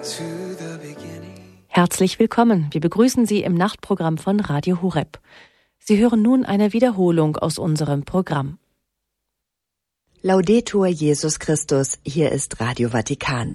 Herzlich willkommen. Wir begrüßen Sie im Nachtprogramm von Radio Horeb. Sie hören nun eine Wiederholung aus unserem Programm. Laudetur Jesus Christus, hier ist Radio Vatikan.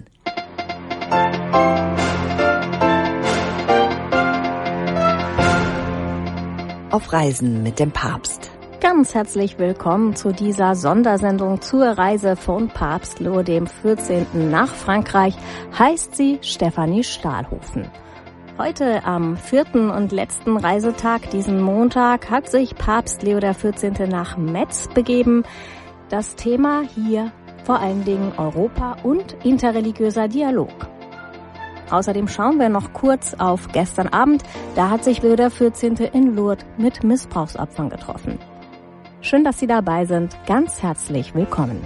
Auf Reisen mit dem Papst. Ganz herzlich willkommen zu dieser Sondersendung zur Reise von Papst Leo XIV. Nach Frankreich, heißt sie Stefanie Stahlhofen. Heute am 4. und letzten Reisetag, diesen Montag, hat sich Papst Leo XIV. Nach Metz begeben. Das Thema hier vor allen Dingen Europa und interreligiöser Dialog. Außerdem schauen wir noch kurz auf gestern Abend. Da hat sich Leo XIV. In Lourdes mit Missbrauchsopfern getroffen. Schön, dass Sie dabei sind. Ganz herzlich willkommen.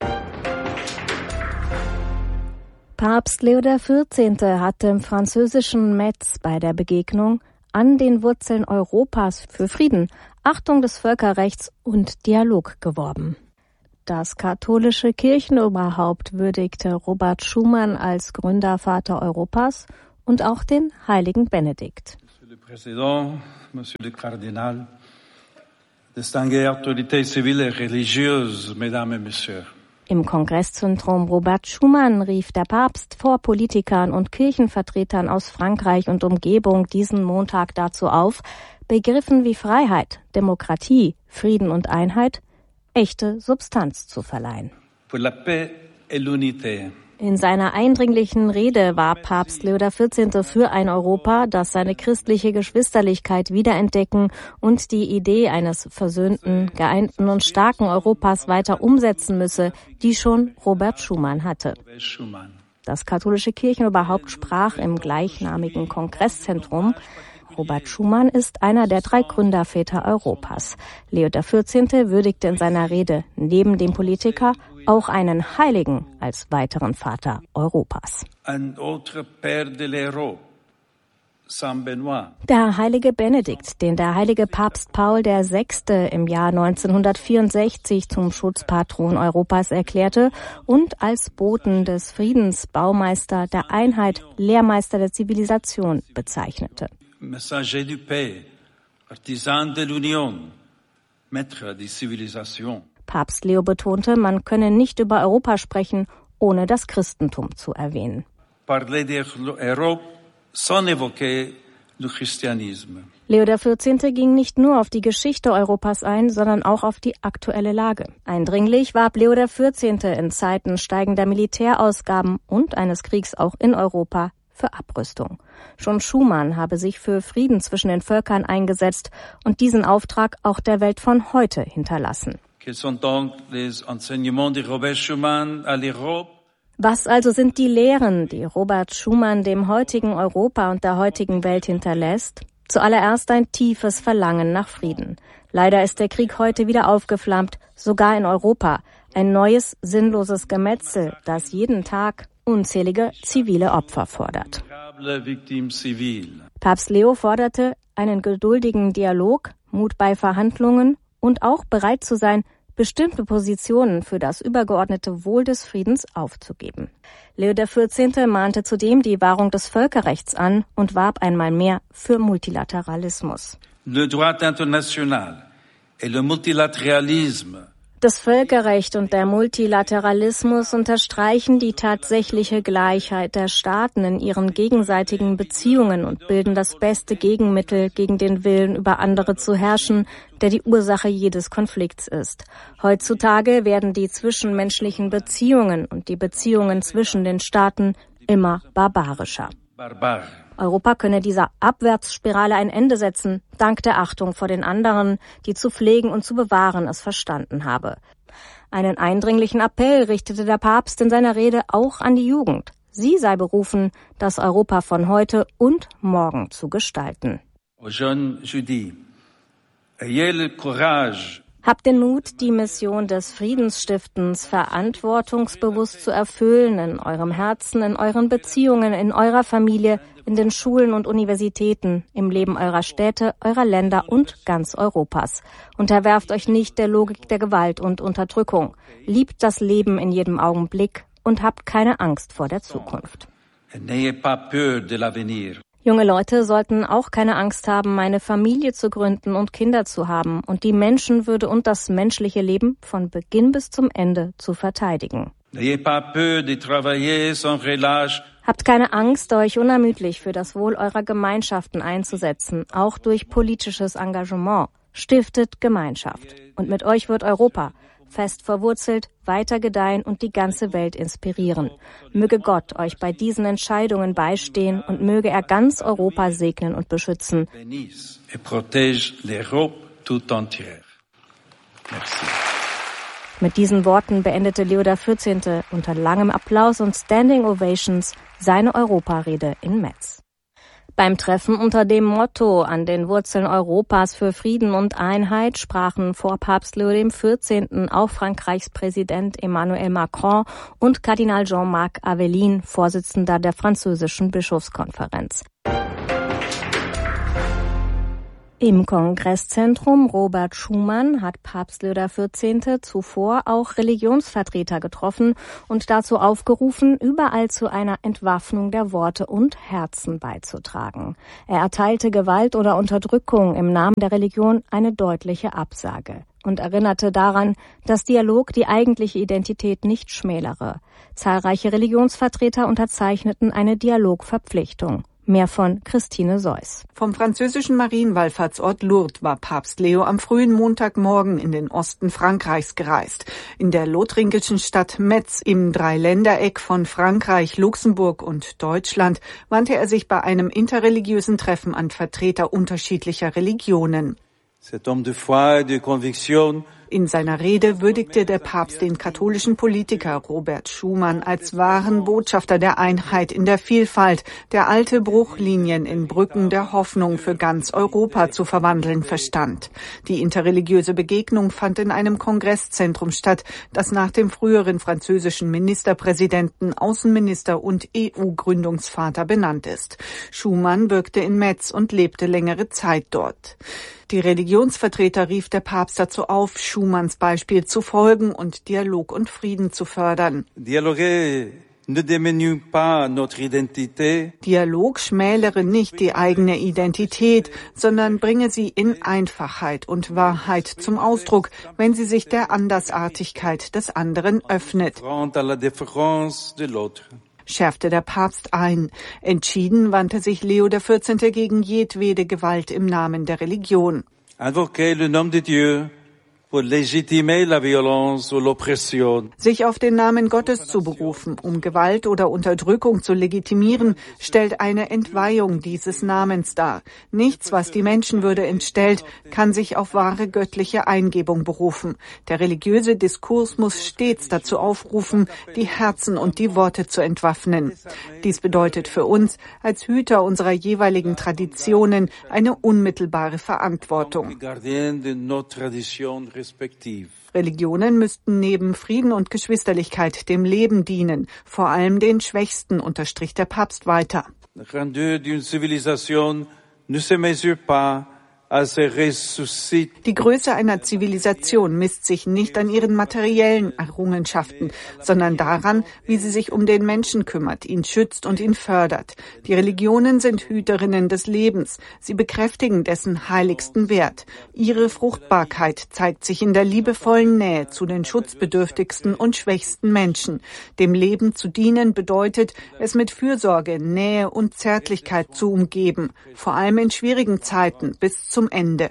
Papst Leo XIV. Hatte im französischen Metz bei der Begegnung an den Wurzeln Europas für Frieden, Achtung des Völkerrechts und Dialog geworben. Das katholische Kirchenoberhaupt würdigte Robert Schuman als Gründervater Europas und auch den heiligen Benedikt. Monsieur le Président, Monsieur le Cardinal, distinguées autorités civiles et religieuses, Mesdames et Messieurs. Im Kongresszentrum Robert Schuman rief der Papst vor Politikern und Kirchenvertretern aus Frankreich und Umgebung diesen Montag dazu auf, Begriffen wie Freiheit, Demokratie, Frieden und Einheit echte Substanz zu verleihen. Pour la paix et l'unité. In seiner eindringlichen Rede war Papst Leo XIV. Für ein Europa, das seine christliche Geschwisterlichkeit wiederentdecken und die Idee eines versöhnten, geeinten und starken Europas weiter umsetzen müsse, die schon Robert Schuman hatte. Das katholische Kirchenoberhaupt sprach im gleichnamigen Kongresszentrum. Robert Schuman ist einer der 3 Gründerväter Europas. Leo XIV. Würdigte in seiner Rede neben dem Politiker auch einen Heiligen als weiteren Vater Europas. Der heilige Benedikt, den der heilige Papst Paul VI. Im Jahr 1964 zum Schutzpatron Europas erklärte und als Boten des Friedens, Baumeister der Einheit, Lehrmeister der Zivilisation bezeichnete. Messager du paix, artisan de l'union, maître de civilisation. Papst Leo betonte, man könne nicht über Europa sprechen, ohne das Christentum zu erwähnen. Parler d'Europe sans évoquer le christianisme. Leo XIV. Ging nicht nur auf die Geschichte Europas ein, sondern auch auf die aktuelle Lage. Eindringlich warb Leo XIV. In Zeiten steigender Militärausgaben und eines Kriegs auch in Europa für Abrüstung. Schon Schuman habe sich für Frieden zwischen den Völkern eingesetzt und diesen Auftrag auch der Welt von heute hinterlassen. Was also sind die Lehren, die Robert Schuman dem heutigen Europa und der heutigen Welt hinterlässt? Zuallererst ein tiefes Verlangen nach Frieden. Leider ist der Krieg heute wieder aufgeflammt, sogar in Europa. Ein neues, sinnloses Gemetzel, das jeden Tag unzählige zivile Opfer fordert. Papst Leo forderte einen geduldigen Dialog, Mut bei Verhandlungen und auch bereit zu sein, bestimmte Positionen für das übergeordnete Wohl des Friedens aufzugeben. Leo XIV. Mahnte zudem die Wahrung des Völkerrechts an und warb einmal mehr für Multilateralismus. Le droit international et le multilatéralisme. Das Völkerrecht und der Multilateralismus unterstreichen die tatsächliche Gleichheit der Staaten in ihren gegenseitigen Beziehungen und bilden das beste Gegenmittel gegen den Willen, über andere zu herrschen, der die Ursache jedes Konflikts ist. Heutzutage werden die zwischenmenschlichen Beziehungen und die Beziehungen zwischen den Staaten immer barbarischer. Europa könne dieser Abwärtsspirale ein Ende setzen, dank der Achtung vor den anderen, die zu pflegen und zu bewahren es verstanden habe. Einen eindringlichen Appell richtete der Papst in seiner Rede auch an die Jugend. Sie sei berufen, das Europa von heute und morgen zu gestalten. Habt den Mut, die Mission des Friedensstiftens verantwortungsbewusst zu erfüllen, in eurem Herzen, in euren Beziehungen, in eurer Familie, in den Schulen und Universitäten, im Leben eurer Städte, eurer Länder und ganz Europas. Unterwerft euch nicht der Logik der Gewalt und Unterdrückung. Liebt das Leben in jedem Augenblick und habt keine Angst vor der Zukunft. N'ayez pas peur de l'avenir. Junge Leute sollten auch keine Angst haben, eine Familie zu gründen und Kinder zu haben und die Menschenwürde und das menschliche Leben von Beginn bis zum Ende zu verteidigen. N'ayez pas peur de travailler sans relâche. Habt keine Angst, euch unermüdlich für das Wohl eurer Gemeinschaften einzusetzen, auch durch politisches Engagement. Stiftet Gemeinschaft. Und mit euch wird Europa, fest verwurzelt, weiter gedeihen und die ganze Welt inspirieren. Möge Gott euch bei diesen Entscheidungen beistehen und möge er ganz Europa segnen und beschützen. Et protège l'Europe tout entière. Merci. Mit diesen Worten beendete Leo XIV. Unter langem Applaus und Standing Ovations seine Europarede in Metz. Beim Treffen unter dem Motto an den Wurzeln Europas für Frieden und Einheit sprachen vor Papst Leo XIV. Auch Frankreichs Präsident Emmanuel Macron und Kardinal Jean-Marc Aveline, Vorsitzender der französischen Bischofskonferenz. Im Kongresszentrum Robert Schuman hat Papst Leo XIV. Zuvor auch Religionsvertreter getroffen und dazu aufgerufen, überall zu einer Entwaffnung der Worte und Herzen beizutragen. Er erteilte Gewalt oder Unterdrückung im Namen der Religion eine deutliche Absage und erinnerte daran, dass Dialog die eigentliche Identität nicht schmälere. Zahlreiche Religionsvertreter unterzeichneten eine Dialogverpflichtung. Mehr von Christine Seuss. Vom französischen Marienwallfahrtsort Lourdes war Papst Leo am frühen Montagmorgen in den Osten Frankreichs gereist. In der lothringischen Stadt Metz im Dreiländereck von Frankreich, Luxemburg und Deutschland wandte er sich bei einem interreligiösen Treffen an Vertreter unterschiedlicher Religionen. Cet homme de foi et de conviction. In seiner Rede würdigte der Papst den katholischen Politiker Robert Schuman als wahren Botschafter der Einheit in der Vielfalt, der alte Bruchlinien in Brücken der Hoffnung für ganz Europa zu verwandeln verstand. Die interreligiöse Begegnung fand in einem Kongresszentrum statt, das nach dem früheren französischen Ministerpräsidenten, Außenminister und EU-Gründungsvater benannt ist. Schuman wirkte in Metz und lebte längere Zeit dort. Die Religionsvertreter rief der Papst dazu auf, Schumans Beispiel zu folgen und Dialog und Frieden zu fördern. Dialoguer ne diminue pas notre identité. Dialog schmälere nicht die eigene Identität, sondern bringe sie in Einfachheit und Wahrheit zum Ausdruck, wenn sie sich der Andersartigkeit des anderen öffnet. À la différence de l'autre. Schärfte der Papst ein. Entschieden wandte sich Leo XIV. Gegen jedwede Gewalt im Namen der Religion. Invoquer le nom de Dieu pour légitimer la violence ou l'oppression. Sich auf den Namen Gottes zu berufen, um Gewalt oder Unterdrückung zu legitimieren, stellt eine Entweihung dieses Namens dar. Nichts, was die Menschenwürde entstellt, kann sich auf wahre göttliche Eingebung berufen. Der religiöse Diskurs muss stets dazu aufrufen, die Herzen und die Worte zu entwaffnen. Dies bedeutet für uns, als Hüter unserer jeweiligen Traditionen, eine unmittelbare Verantwortung. Religionen müssten neben Frieden und Geschwisterlichkeit dem Leben dienen, vor allem den Schwächsten, unterstrich der Papst weiter. La grandeur d'une civilisation ne se mesure pas Die Größe einer Zivilisation misst sich nicht an ihren materiellen Errungenschaften, sondern daran, wie sie sich um den Menschen kümmert, ihn schützt und ihn fördert. Die Religionen sind Hüterinnen des Lebens. Sie bekräftigen dessen heiligsten Wert. Ihre Fruchtbarkeit zeigt sich in der liebevollen Nähe zu den schutzbedürftigsten und schwächsten Menschen. Dem Leben zu dienen bedeutet, es mit Fürsorge, Nähe und Zärtlichkeit zu umgeben, vor allem in schwierigen Zeiten bis zum Ende.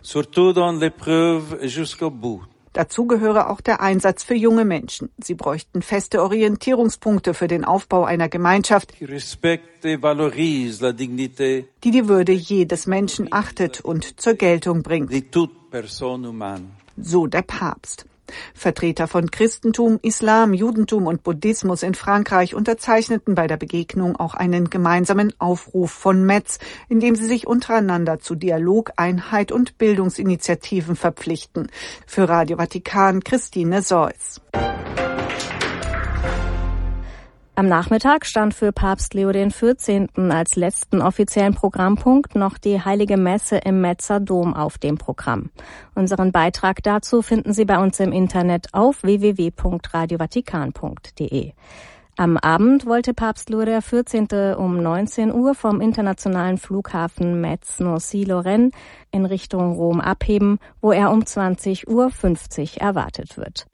Dazu gehöre auch der Einsatz für junge Menschen. Sie bräuchten feste Orientierungspunkte für den Aufbau einer Gemeinschaft, die die Würde jedes Menschen achtet und zur Geltung bringt. So der Papst. Vertreter von Christentum, Islam, Judentum und Buddhismus in Frankreich unterzeichneten bei der Begegnung auch einen gemeinsamen Aufruf von Metz, in dem sie sich untereinander zu Dialog, Einheit und Bildungsinitiativen verpflichten. Für Radio Vatikan Christine Seuss. Am Nachmittag stand für Papst Leo XIV. Als letzten offiziellen Programmpunkt noch die Heilige Messe im Metzer Dom auf dem Programm. Unseren Beitrag dazu finden Sie bei uns im Internet auf www.radiovatikan.de. Am Abend wollte Papst Leo XIV. Um 19 Uhr vom internationalen Flughafen Metz-Nancy-Lorraine in Richtung Rom abheben, wo er um 20:50 Uhr erwartet wird.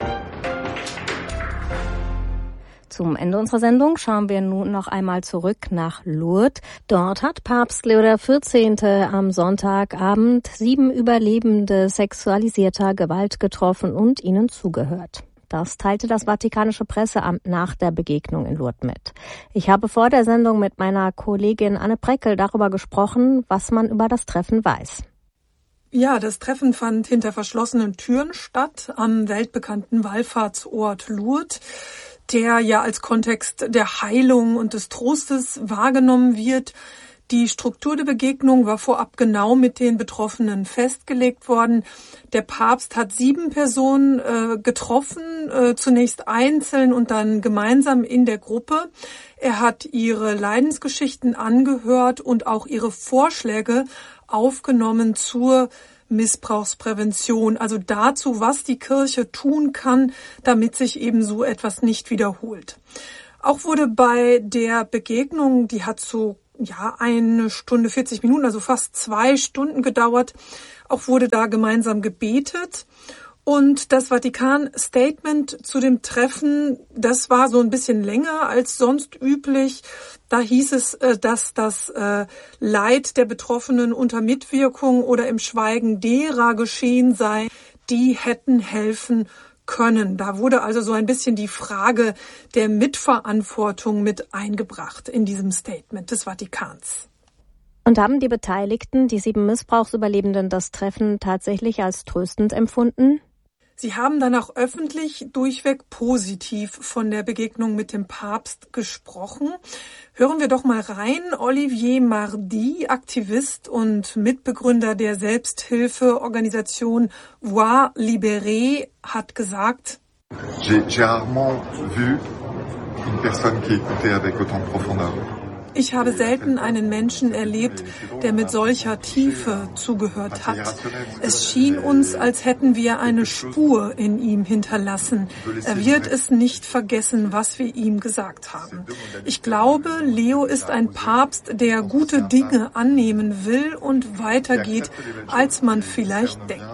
Zum Ende unserer Sendung schauen wir nun noch einmal zurück nach Lourdes. Dort hat Papst Leo XIV. Am Sonntagabend 7 Überlebende sexualisierter Gewalt getroffen und ihnen zugehört. Das teilte das Vatikanische Presseamt nach der Begegnung in Lourdes mit. Ich habe vor der Sendung mit meiner Kollegin Anne Preckel darüber gesprochen, was man über das Treffen weiß. Ja, das Treffen fand hinter verschlossenen Türen statt am weltbekannten Wallfahrtsort Lourdes, der ja als Kontext der Heilung und des Trostes wahrgenommen wird. Die Struktur der Begegnung war vorab genau mit den Betroffenen festgelegt worden. Der Papst hat 7 Personen getroffen, zunächst einzeln und dann gemeinsam in der Gruppe. Er hat ihre Leidensgeschichten angehört und auch ihre Vorschläge aufgenommen zur Missbrauchsprävention, also dazu, was die Kirche tun kann, damit sich eben so etwas nicht wiederholt. Auch wurde bei der Begegnung, die hat so 1 Stunde 40 Minuten, also fast 2 Stunden gedauert. Auch wurde da gemeinsam gebetet. Und das Vatikan-Statement zu dem Treffen, das war so ein bisschen länger als sonst üblich. Da hieß es, dass das Leid der Betroffenen unter Mitwirkung oder im Schweigen derer geschehen sei, die hätten helfen können. Da wurde also so ein bisschen die Frage der Mitverantwortung mit eingebracht in diesem Statement des Vatikans. Und haben die Beteiligten, die 7 Missbrauchsüberlebenden, das Treffen tatsächlich als tröstend empfunden? Sie haben dann auch öffentlich durchweg positiv von der Begegnung mit dem Papst gesprochen. Hören wir doch mal rein. Olivier Mardy, Aktivist und Mitbegründer der Selbsthilfeorganisation Voix Libérée, hat gesagt: J'ai rarement vu une personne qui écoutait avec autant de profondeur. Ich habe selten einen Menschen erlebt, der mit solcher Tiefe zugehört hat. Es schien uns, als hätten wir eine Spur in ihm hinterlassen. Er wird es nicht vergessen, was wir ihm gesagt haben. Ich glaube, Leo ist ein Papst, der gute Dinge annehmen will und weitergeht, als man vielleicht denkt.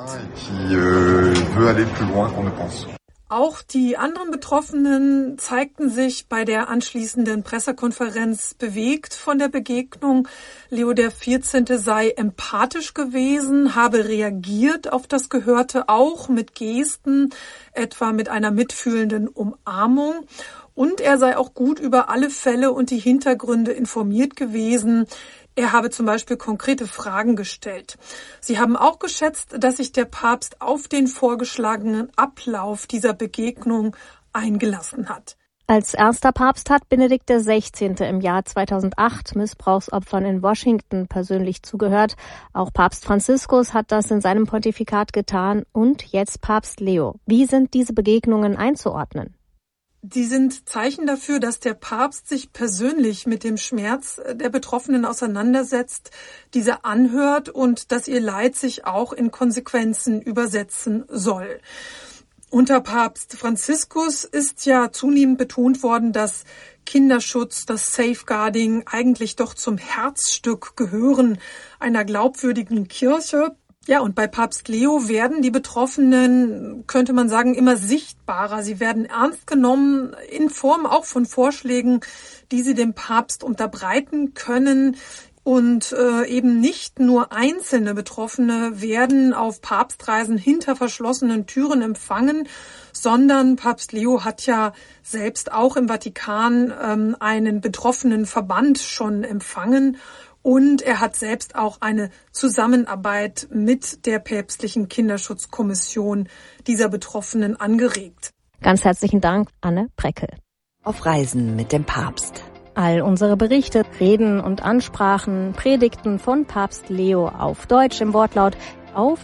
Auch die anderen Betroffenen zeigten sich bei der anschließenden Pressekonferenz bewegt von der Begegnung. Leo XIV. Sei empathisch gewesen, habe reagiert auf das Gehörte, auch mit Gesten, etwa mit einer mitfühlenden Umarmung. Und er sei auch gut über alle Fälle und die Hintergründe informiert gewesen. Er habe zum Beispiel konkrete Fragen gestellt. Sie haben auch geschätzt, dass sich der Papst auf den vorgeschlagenen Ablauf dieser Begegnung eingelassen hat. Als erster Papst hat Benedikt XVI. Im Jahr 2008 Missbrauchsopfern in Washington persönlich zugehört. Auch Papst Franziskus hat das in seinem Pontifikat getan und jetzt Papst Leo. Wie sind diese Begegnungen einzuordnen? Die sind Zeichen dafür, dass der Papst sich persönlich mit dem Schmerz der Betroffenen auseinandersetzt, diese anhört und dass ihr Leid sich auch in Konsequenzen übersetzen soll. Unter Papst Franziskus ist ja zunehmend betont worden, dass Kinderschutz, das Safeguarding eigentlich doch zum Herzstück gehören einer glaubwürdigen Kirche. Ja, und bei Papst Leo werden die Betroffenen, könnte man sagen, immer sichtbarer. Sie werden ernst genommen in Form auch von Vorschlägen, die sie dem Papst unterbreiten können. Und eben nicht nur einzelne Betroffene werden auf Papstreisen hinter verschlossenen Türen empfangen, sondern Papst Leo hat ja selbst auch im Vatikan einen betroffenen Verband schon empfangen. Und er hat selbst auch eine Zusammenarbeit mit der päpstlichen Kinderschutzkommission dieser Betroffenen angeregt. Ganz herzlichen Dank, Anne Preckel. Auf Reisen mit dem Papst. All unsere Berichte, Reden und Ansprachen, Predigten von Papst Leo auf Deutsch im Wortlaut auf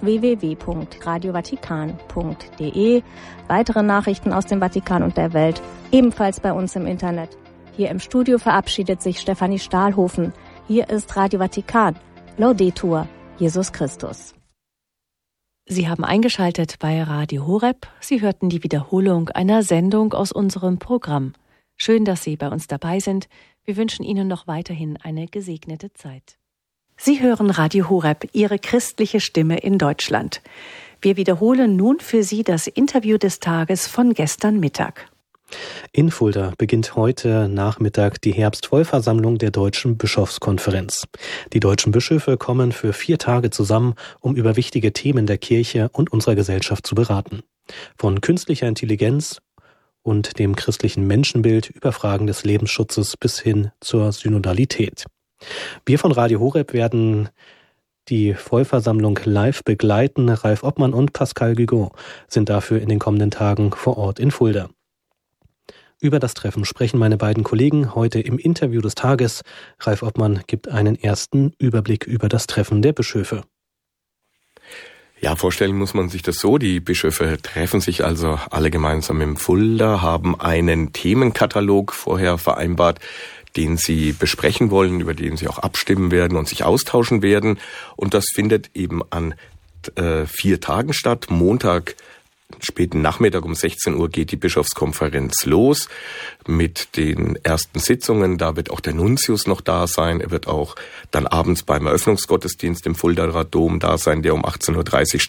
www.radiovatikan.de. Weitere Nachrichten aus dem Vatikan und der Welt ebenfalls bei uns im Internet. Hier im Studio verabschiedet sich Stefanie Stahlhofen. Hier ist Radio Vatikan. Laudetur Jesus Christus. Sie haben eingeschaltet bei Radio Horeb. Sie hörten die Wiederholung einer Sendung aus unserem Programm. Schön, dass Sie bei uns dabei sind. Wir wünschen Ihnen noch weiterhin eine gesegnete Zeit. Sie hören Radio Horeb, Ihre christliche Stimme in Deutschland. Wir wiederholen nun für Sie das Interview des Tages von gestern Mittag. In Fulda beginnt heute Nachmittag die Herbstvollversammlung der Deutschen Bischofskonferenz. Die deutschen Bischöfe kommen für 4 Tage zusammen, um über wichtige Themen der Kirche und unserer Gesellschaft zu beraten. Von künstlicher Intelligenz und dem christlichen Menschenbild über Fragen des Lebensschutzes bis hin zur Synodalität. Wir von Radio Horeb werden die Vollversammlung live begleiten. Ralf Obmann und Pascal Guigon sind dafür in den kommenden Tagen vor Ort in Fulda. Über das Treffen sprechen meine beiden Kollegen heute im Interview des Tages. Ralf Obmann gibt einen ersten Überblick über das Treffen der Bischöfe. Ja, vorstellen muss man sich das so. Die Bischöfe treffen sich also alle gemeinsam im Fulda, haben einen Themenkatalog vorher vereinbart, den sie besprechen wollen, über den sie auch abstimmen werden und sich austauschen werden. Und das findet eben an 4 Tagen statt. Montag, späten Nachmittag um 16 Uhr geht die Bischofskonferenz los mit den ersten Sitzungen. Da wird auch der Nuntius noch da sein. Er wird auch dann abends beim Eröffnungsgottesdienst im Fuldaer Dom da sein, der um 18.30 Uhr